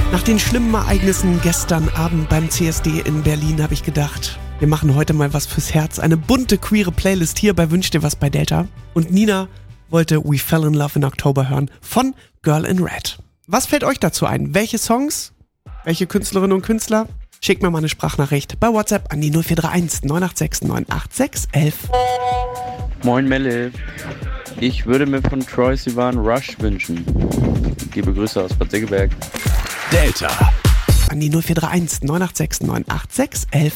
Nach den schlimmen Ereignissen gestern Abend beim CSD in Berlin habe ich gedacht, wir machen heute mal was fürs Herz. Eine bunte, queere Playlist hier bei Wünsch dir was bei Delta. Und Nina wollte We Fell in Love in October hören von Girl in Red. Was fällt euch dazu ein? Welche Songs? Welche Künstlerinnen und Künstler? Schickt mir mal eine Sprachnachricht bei WhatsApp an die 0431 986 986 11. Moin Melle, ich würde mir von Troye Sivan Rush wünschen. Liebe Grüße aus Bad Segeberg. Delta. An die 0431 986 986 11.